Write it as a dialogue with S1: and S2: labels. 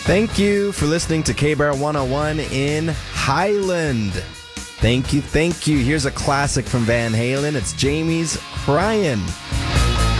S1: Thank you for listening to K-Bar 101 in Highland. Thank you. Here's a classic from Van Halen. It's Jamie's Crying.